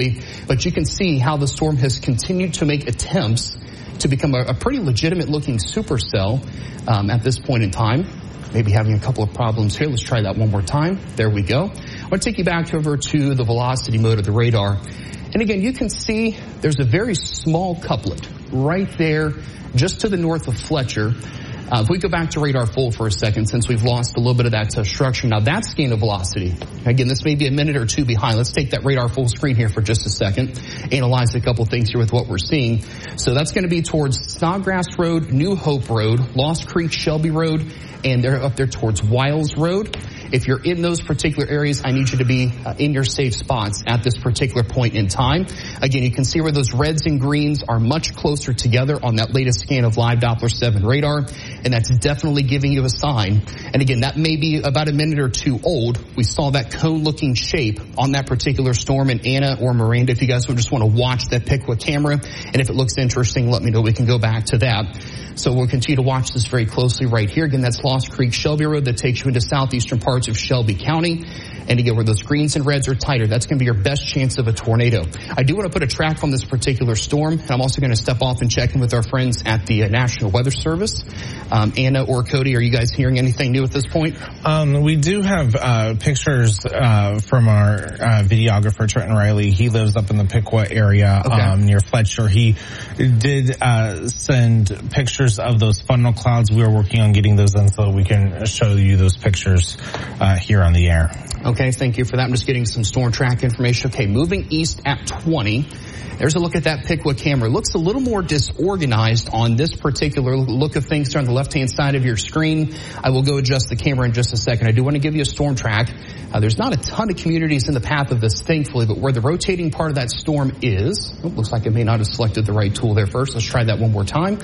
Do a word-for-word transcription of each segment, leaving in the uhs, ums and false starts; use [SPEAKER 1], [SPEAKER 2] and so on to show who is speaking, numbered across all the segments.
[SPEAKER 1] but you can see how the storm has continued to make attempts to become a, a pretty legitimate looking supercell um, at this point in time. Maybe having a couple of problems here. Let's try that one more time. There we go. I want to take you back over to the velocity mode of the radar. And again, you can see there's a very small couplet right there just to the north of Fletcher. Uh, if we go back to radar full for a second, since we've lost a little bit of that uh, structure. Now that's gain of velocity. Again, this may be a minute or two behind. Let's take that radar full screen here for just a second. Analyze a couple things here with what we're seeing. So that's going to be towards Snodgrass Road, New Hope Road, Lost Creek, Shelby Road, and they're up there towards Wiles Road. If you're in those particular areas, I need you to be uh, in your safe spots at this particular point in time. Again, you can see where those reds and greens are much closer together on that latest scan of live Doppler seven radar, and that's definitely giving you a sign. And again, that may be about a minute or two old. We saw that cone-looking shape on that particular storm in Anna or Miranda. If you guys would just want to watch that Piqua camera, and if it looks interesting, let me know. We can go back to that. So we'll continue to watch this very closely right here. Again, that's Lost Creek, Shelby Road. That takes you into southeastern parts of Shelby County. And again, where those greens and reds are tighter, that's going to be your best chance of a tornado. I do want to put a track on this particular storm, and I'm also going to step off and check in with our friends at the uh, National Weather Service. Um, Anna or Cody, are you guys hearing anything new at this point?
[SPEAKER 2] Um, we do have uh, pictures uh, from our uh, videographer, Trenton Riley. He lives up in the Piqua area
[SPEAKER 1] okay.
[SPEAKER 2] um, near Fletcher. He did uh, send pictures of those funnel clouds. We are working on getting those in so we can show you those pictures uh, here on the air.
[SPEAKER 1] Okay, thank you for that. I'm just getting some storm track information. Okay, moving east at twenty. There's a look at that Piqua camera. It looks a little more disorganized on this particular look of things here on the left-hand side of your screen. I will go adjust the camera in just a second. I do want to give you a storm track. Uh, there's not a ton of communities in the path of this, thankfully, but where the rotating part of that storm is, oh, looks like it may not have selected the right tool there first. Let's try that one more time.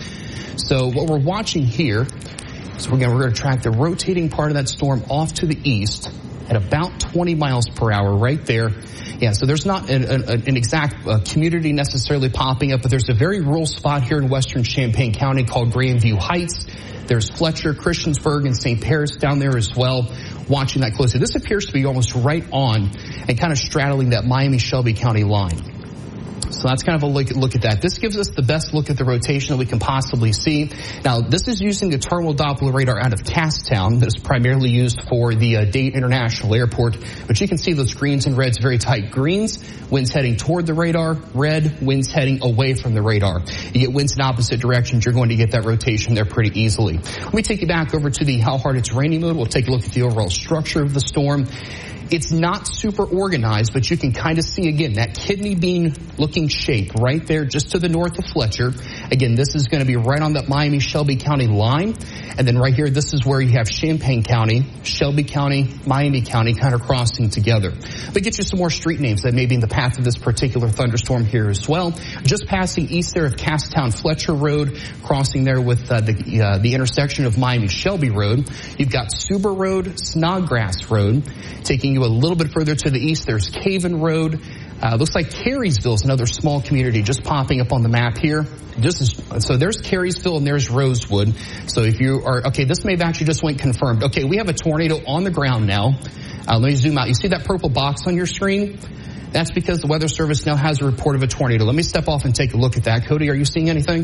[SPEAKER 1] So what we're watching here, so we're going we're going to track the rotating part of that storm off to the east at about twenty miles per hour right there. Yeah, so there's not an, an, an exact uh, community necessarily popping up, but there's a very rural spot here in western Champaign County called Grandview Heights. There's Fletcher, Christiansburg, and Saint Paris down there as well. Watching that closely. This appears to be almost right on and kind of straddling that Miami-Shelby County line. So that's kind of a look, look at that. This gives us the best look at the rotation that we can possibly see. Now, this is using the terminal Doppler radar out of Casstown that is primarily used for the uh, Dade International Airport. But you can see those greens and reds very tight. Greens, winds heading toward the radar. Red, winds heading away from the radar. You get winds in opposite directions, you're going to get that rotation there pretty easily. Let me take you back over to the how hard it's raining mode. We'll take a look at the overall structure of the storm. It's not super organized, but you can kind of see, again, that kidney bean looking shape right there just to the north of Fletcher. Again, this is going to be right on that Miami-Shelby County line. And then right here, this is where you have Champaign County, Shelby County, Miami County kind of crossing together. But get you some more street names that may be in the path of this particular thunderstorm here as well. Just passing east there of Casstown Fletcher Road, crossing there with uh, the uh, the intersection of Miami-Shelby Road. You've got Suber Road, Snodgrass Road. Taking you a little bit further to the east, there's Caven Road. Uh, looks like Carysville is another small community just popping up on the map here. Just as, so there's Carysville and there's Rosewood. So if you are, okay, this may have actually just went confirmed. Okay, we have a tornado on the ground now. Uh, let me zoom out. You see that purple box on your screen? That's because the Weather Service now has a report of a tornado. Let me step off and take a look at that. Cody, are you seeing anything?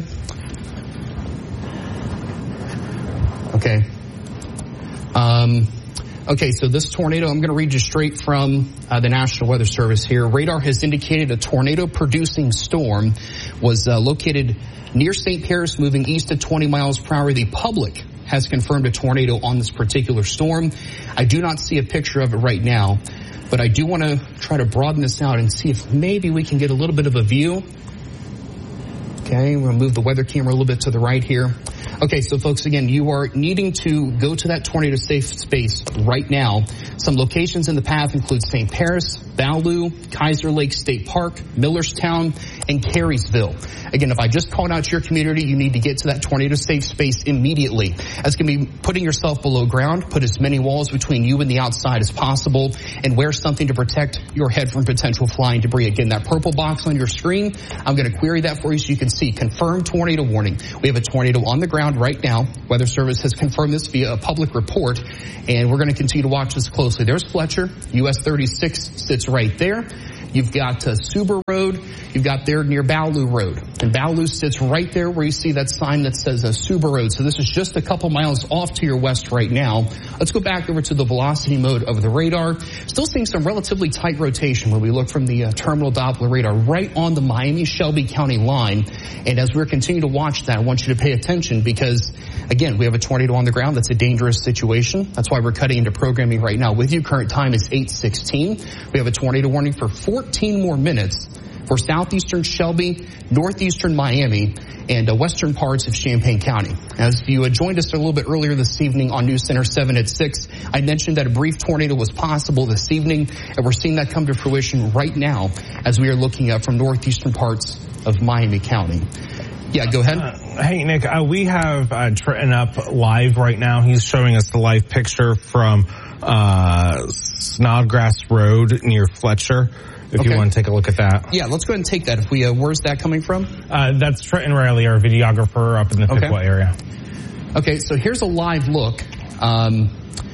[SPEAKER 1] Okay. Um... Okay, so this tornado, I'm going to read you straight from uh, the National Weather Service here. Radar has indicated a tornado-producing storm was uh, located near Saint Paris, moving east at twenty miles per hour. The public has confirmed a tornado on this particular storm. I do not see a picture of it right now, but I do want to try to broaden this out and see if maybe we can get a little bit of a view. Okay, we're going to move the weather camera a little bit to the right here. Okay, so folks, again, you are needing to go to that tornado safe space right now. Some locations in the path include Saint Paris, Ballou, Kaiser Lake State Park, Millerstown, and Carysville. Again, if I just called out your community, you need to get to that tornado safe space immediately. That's going to be putting yourself below ground, put as many walls between you and the outside as possible, and wear something to protect your head from potential flying debris. Again, that purple box on your screen, I'm going to query that for you so you can see confirmed tornado warning. We have a tornado on the ground right now. Weather Service has confirmed this via a public report, and we're going to continue to watch this closely. There's Fletcher. U S thirty-six sits right there. You've got uh, Suba Road. You've got there near Baolu Road. And Baolu sits right there where you see that sign that says uh, Suba Road. So this is just a couple miles off to your west right now. Let's go back over to the velocity mode of the radar. Still seeing some relatively tight rotation when we look from the uh, terminal Doppler radar right on the Miami-Shelby County line. And as we're continuing to watch that, I want you to pay attention because, again, we have a tornado on the ground. That's a dangerous situation. That's why we're cutting into programming right now with you. Current time is eight sixteen. We have a tornado warning for fourteen more minutes for southeastern Shelby, northeastern Miami, and uh, western parts of Champaign County. As you uh, joined us a little bit earlier this evening on News Center seven at six, I mentioned that a brief tornado was possible this evening, and we're seeing that come to fruition right now as we are looking up from northeastern parts of Miami County. Yeah, go ahead.
[SPEAKER 2] Uh, hey, Nick, uh, we have uh, Trenton up live right now. He's showing us the live picture from uh, Snodgrass Road near Fletcher. If okay. you want to take a look at that.
[SPEAKER 1] Yeah, let's go ahead and take that. If we, uh, where's that coming from?
[SPEAKER 2] Uh, that's Trenton Riley, our videographer up in the Piqua okay. area.
[SPEAKER 1] Okay, so here's a live look. Um,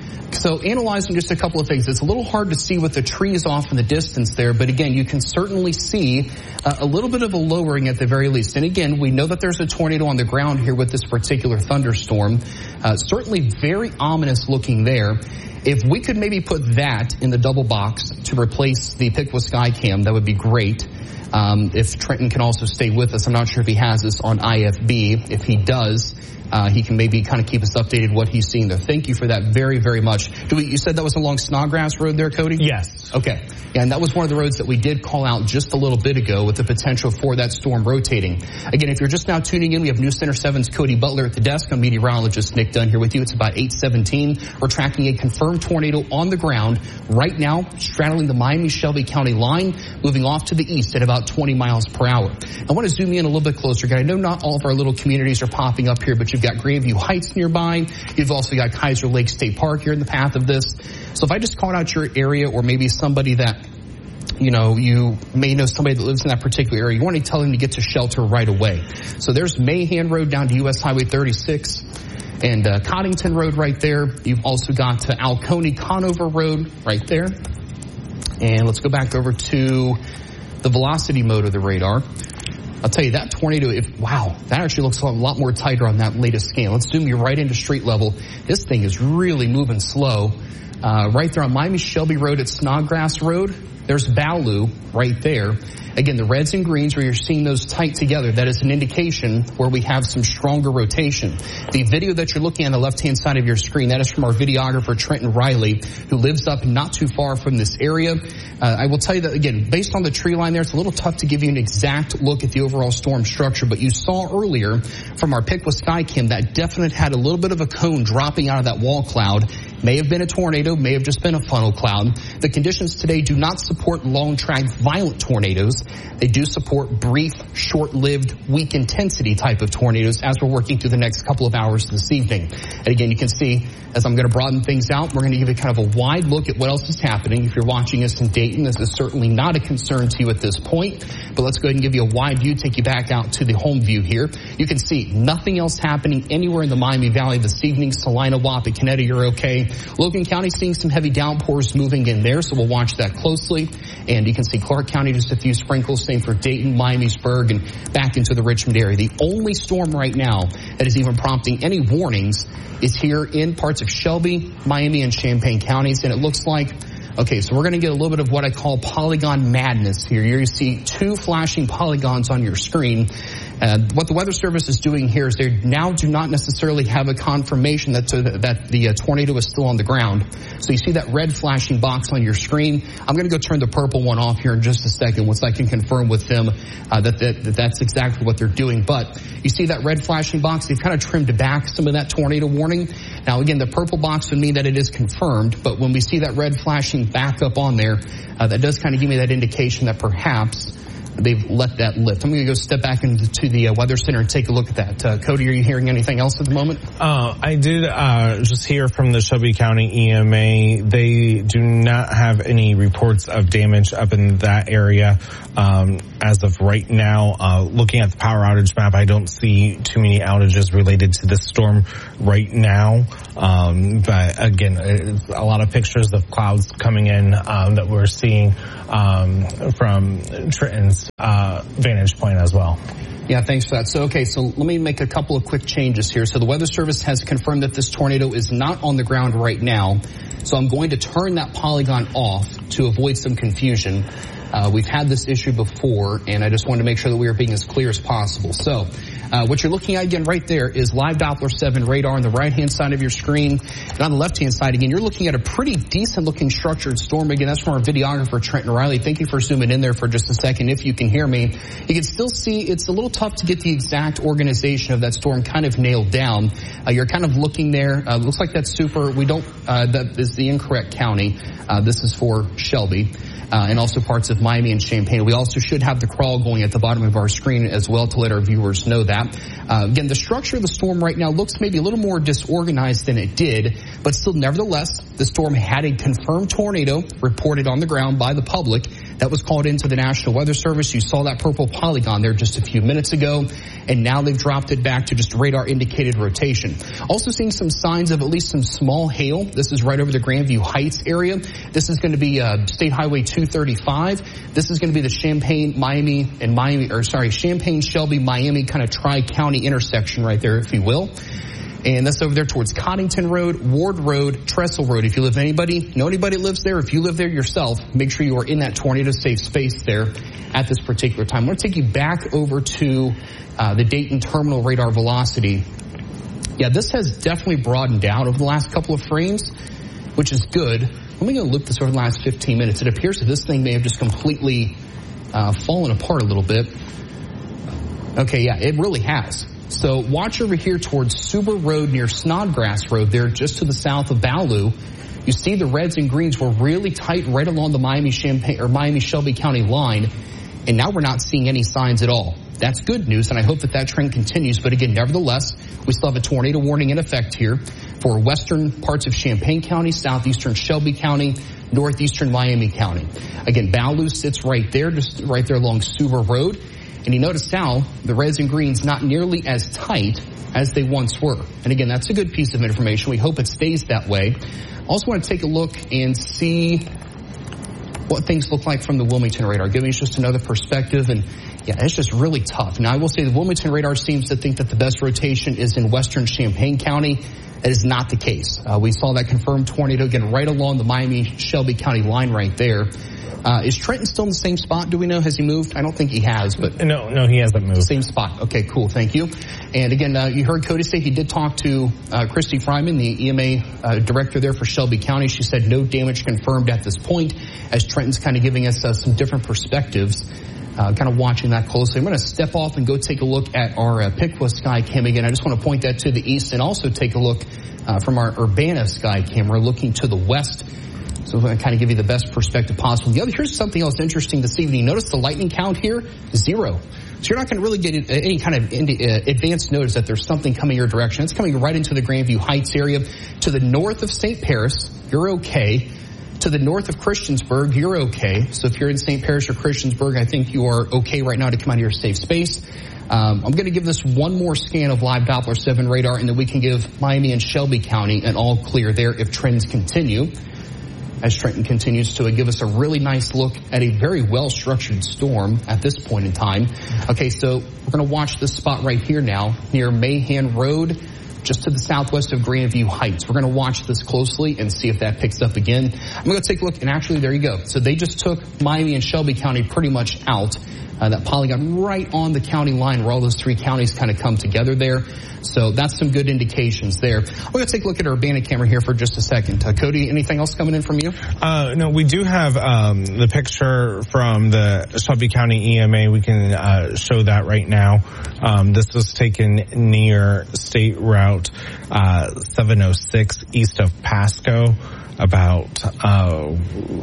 [SPEAKER 1] so analyzing just a couple of things. It's a little hard to see with the trees off in the distance there, but again, you can certainly see uh, a little bit of a lowering at the very least. And again, we know that there's a tornado on the ground here with this particular thunderstorm. Uh, certainly very ominous looking there. If we could maybe put that in the double box to replace the Piqua Skycam, that would be great. Um, if Trenton can also stay with us, I'm not sure if he has this on I F B. If he does, uh, he can maybe kind of keep us updated what he's seeing there. Thank you for that very, very much. Do we, you said that was along Snodgrass Road there, Cody?
[SPEAKER 2] Yes.
[SPEAKER 1] Okay. Yeah, and that was one of the roads that we did call out just a little bit ago with the potential for that storm rotating. Again, if you're just now tuning in, we have News Center seven's Cody Butler at the desk. I'm meteorologist Nick Dunn here with you. It's about eight seventeen. We're tracking a confirmed tornado on the ground right now, straddling the Miami-Shelby County line, moving off to the east at about twenty miles per hour. I want to zoom in a little bit closer. I know not all of our little communities are popping up here, but you've got Grandview Heights nearby. You've also got Kaiser Lake State Park here in the path of this. So if I just call out your area or maybe somebody that, you know, you may know somebody that lives in that particular area, you want to tell them to get to shelter right away. So there's Mahan Road down to U S Highway thirty-six and uh, Coddington Road right there. You've also got uh, Alcone Conover Road right there. And let's go back over to the velocity mode of the radar. I'll tell you, that tornado, if wow, that actually looks a lot more tighter on that latest scan. Let's zoom you right into street level. This thing is really moving slow. Uh, right there on Miami-Shelby Road at Snodgrass Road, there's Baolu right there. Again, the reds and greens where you're seeing those tight together, that is an indication where we have some stronger rotation. The video that you're looking at on the left-hand side of your screen, that is from our videographer, Trenton Riley, who lives up not too far from this area. Uh, I will tell you that, again, based on the tree line there, it's a little tough to give you an exact look at the overall storm structure, but you saw earlier from our Piqua Skycam that definitely had a little bit of a cone dropping out of that wall cloud. May have been a tornado, may have just been a funnel cloud. The conditions today do not support long-track violent tornadoes. They do support brief, short-lived, weak intensity type of tornadoes as we're working through the next couple of hours this evening. And again, you can see as I'm going to broaden things out, we're going to give you kind of a wide look at what else is happening. If you're watching us in Dayton, this is certainly not a concern to you at this point, but let's go ahead and give you a wide view, take you back out to the home view here. You can see nothing else happening anywhere in the Miami Valley this evening. Salina, Wapakoneta, you're okay. Logan County seeing some heavy downpours moving in there, so we'll watch that closely. And you can see Clark County, just a few sprinkles, same for Dayton, Miamisburg, and back into the Richmond area. The only storm right now that is even prompting any warnings is here in parts of Shelby, Miami, and Champaign counties, and it looks like, okay, so we're going to get a little bit of what I call polygon madness here. You see two flashing polygons on your screen. Uh, what the Weather Service is doing here is they now do not necessarily have a confirmation that, uh, that the uh, tornado is still on the ground. So you see that red flashing box on your screen. I'm going to go turn the purple one off here in just a second once I can confirm with them uh, that, that, that that's exactly what they're doing. But you see that red flashing box? They've kind of trimmed back some of that tornado warning. Now, again, the purple box would mean that it is confirmed, but when we see that red flashing back up on there, uh, that does kind of give me that indication that perhaps they've let that lift. I'm going to go step back into the uh, Weather Center and take a look at that. Uh, Cody, are you hearing anything else at the moment?
[SPEAKER 2] Uh, I did uh, just hear from the Shelby County E M A. They do not have any reports of damage up in that area um, as of right now. Uh, looking at the power outage map, I don't see too many outages related to this storm right now. Um, but again, it's a lot of pictures of clouds coming in um, that we're seeing um, from Trenton's uh, vantage point as well.
[SPEAKER 1] Yeah, thanks for that. So, okay, so let me make a couple of quick changes here. So the Weather Service has confirmed that this tornado is not on the ground right now. So I'm going to turn that polygon off to avoid some confusion. Uh, we've had this issue before, and I just wanted to make sure that we are being as clear as possible. So uh, what you're looking at again right there is live Doppler seven radar on the right-hand side of your screen. And on the left-hand side, again, you're looking at a pretty decent-looking structured storm. Again, that's from our videographer, Trenton Riley. Thank you for zooming in there for just a second. If you can hear me, you can still see it's a little tough to get the exact organization of that storm kind of nailed down. Uh, you're kind of looking there. Uh, looks like that's super. We don't, uh, that is the incorrect county. Uh, this is for Shelby. Uh, and also parts of Miami and Champaign. We also should have the crawl going at the bottom of our screen as well to let our viewers know that. Uh, again, the structure of the storm right now looks maybe a little more disorganized than it did, but still, nevertheless, the storm had a confirmed tornado reported on the ground by the public. That was called into the National Weather Service. You saw that purple polygon there just a few minutes ago, and now they've dropped it back to just radar-indicated rotation. Also seeing some signs of at least some small hail. This is right over the Grandview Heights area. This is going to be uh, State Highway two thirty-five. This is going to be the Champaign, Miami, and Miami, or sorry, Champaign, Shelby, Miami kind of tri-county intersection right there, if you will. And that's over there towards Coddington Road, Ward Road, Trestle Road. If you live anybody, know anybody that lives there, if you live there yourself, make sure you are in that tornado safe space there at this particular time. I want to take you back over to uh, the Dayton terminal radar velocity. Yeah, this has definitely broadened out over the last couple of frames, which is good. Let me go loop this over the last fifteen minutes. It appears that this thing may have just completely uh, fallen apart a little bit. Okay, yeah, it really has. So watch over here towards Suber Road near Snodgrass Road there just to the south of Ballou. You see the reds and greens were really tight right along the Miami Champaign or Miami Shelby County line, and now we're not seeing any signs at all. That's good news, and I hope that that trend continues. But again, nevertheless, we still have a tornado warning in effect here for western parts of Champaign County, southeastern Shelby County, northeastern Miami County. Again, Ballou sits right there, just right there along Suber Road. And you notice now the reds and greens not nearly as tight as they once were. And again, that's a good piece of information. We hope it stays that way. Also want to take a look and see what things look like from the Wilmington radar. Giving us just another perspective. And yeah, it's just really tough. Now, I will say the Wilmington radar seems to think that the best rotation is in western Champaign County. That is not the case. Uh, we saw that confirmed tornado again right along the Miami-Shelby County line right there. Uh, is Trenton still in the same spot? Do we know? Has he moved? I don't think he has, but.
[SPEAKER 2] No, no, he hasn't moved.
[SPEAKER 1] Same spot. Okay, cool. Thank you. And again, uh, you heard Cody say he did talk to, uh, Christy Fryman, the E M A, uh, director there for Shelby County. She said no damage confirmed at this point, as Trenton's kind of giving us uh, some different perspectives. Uh, kind of watching that closely. I'm going to step off and go take a look at our uh, Piqua sky cam again. I just want to point that to the east and also take a look uh, from our Urbana sky camera looking to the west. So I'm going to kind of give you the best perspective possible. The other, here's something else interesting this evening. Notice the lightning count here, zero. So you're not going to really get any kind of advanced notice that there's something coming your direction. It's coming right into the Grandview Heights area. To the north of Saint Paris, you're okay. To the north of Christiansburg, you're okay. So if you're in Saint Paris or Christiansburg, I think you are okay right now to come out of your safe space. Um, I'm going to give this one more scan of live Doppler seven radar, and then we can give Miami and Shelby County an all clear there if trends continue, as Trenton continues to give us a really nice look at a very well-structured storm at this point in time. Okay, so we're going to watch this spot right here now near Mahan Road, just to the southwest of Grandview Heights. We're going to watch this closely and see if that picks up again. I'm going to take a look, and actually, there you go. So they just took Miami and Shelby County pretty much out. Uh, that polygon right on the county line where all those three counties kind of come together there. So that's some good indications there. We're going to take a look at our Urbana camera here for just a second. Uh, Cody, anything else coming in from you?
[SPEAKER 2] Uh, no, we do have um, the picture from the Shelby County E M A. We can uh, show that right now. Um, this was taken near State Route uh, seven oh six east of Pasco. about uh,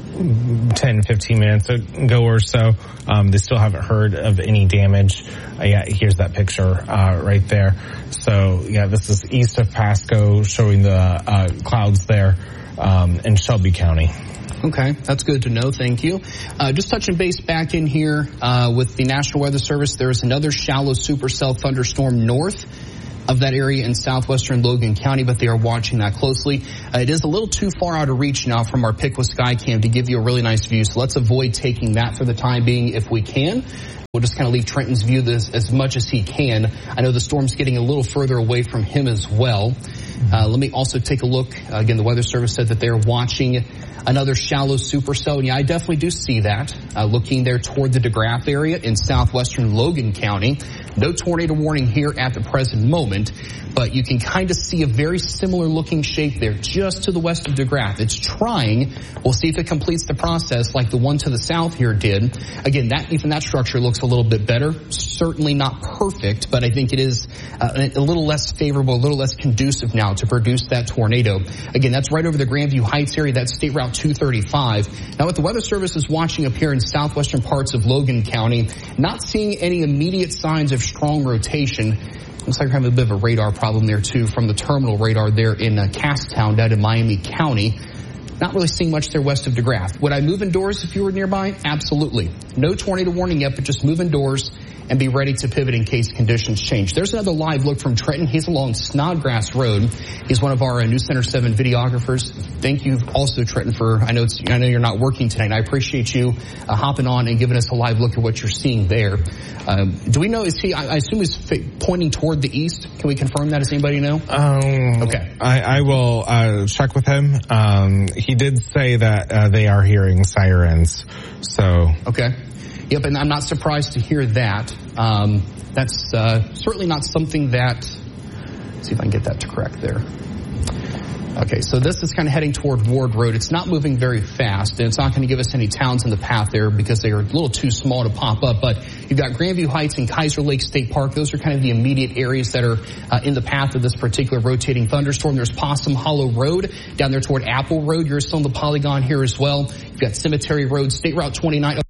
[SPEAKER 2] ten, fifteen minutes ago or so. Um, they still haven't heard of any damage. Uh, yeah, here's that picture uh, right there. So, yeah, this is east of Pasco, showing the uh, clouds there um, in Shelby County.
[SPEAKER 1] Okay, that's good to know. Thank you. Uh, just touching base back in here uh, with the National Weather Service, there is another shallow supercell thunderstorm north of that area in southwestern Logan County, but they are watching that closely. Uh, it is a little too far out of reach now from our Piqua Skycam to give you a really nice view, so let's avoid taking that for the time being if we can. We'll just kind of leave Trenton's view this as much as he can. I know the storm's getting a little further away from him as well. Uh, let me also take a look. Uh, again, the Weather Service said that they're watching another shallow supercell. And yeah, I definitely do see that. Uh, looking there toward the DeGraff area in southwestern Logan County. No tornado warning here at the present moment, but you can kind of see a very similar looking shape there just to the west of DeGraff. It's trying. We'll see if it completes the process like the one to the south here did. Again, that even that structure looks a little bit better. Certainly not perfect, but I think it is uh, a little less favorable, a little less conducive now to produce that tornado. Again, that's right over the Grandview Heights area. That's State Route two thirty-five. Now, what the Weather Service is watching up here in southwestern parts of Logan County, not seeing any immediate signs of strong rotation. Looks like we're having a bit of a radar problem there, too, from the terminal radar there in uh, Casttown down in Miami County. Not really seeing much there west of DeGraff. Would I move indoors if you were nearby? Absolutely. No tornado warning yet, but just move indoors and be ready to pivot in case conditions change. There's another live look from Trenton. He's along Snodgrass Road. He's one of our uh, News Center seven videographers. Thank you also, Trenton, for, I know it's, I know you're not working tonight. I appreciate you uh, hopping on and giving us a live look at what you're seeing there. Um, do we know, is he, I, I assume he's pointing toward the east. Can we confirm that? Does anybody know?
[SPEAKER 2] Um,
[SPEAKER 1] okay.
[SPEAKER 2] I, I will uh, check with him. Um, he did say that uh, they are hearing sirens. So.
[SPEAKER 1] Okay. Yep, and I'm not surprised to hear that. Um, that's uh, certainly not something that, let's see if I can get that to correct there. Okay, so this is kind of heading toward Ward Road. It's not moving very fast, and it's not going to give us any towns in the path there because they are a little too small to pop up. But you've got Grandview Heights and Kaiser Lake State Park. Those are kind of the immediate areas that are uh, in the path of this particular rotating thunderstorm. There's Possum Hollow Road down there toward Apple Road. You're still in the polygon here as well. You've got Cemetery Road, State Route twenty-nine.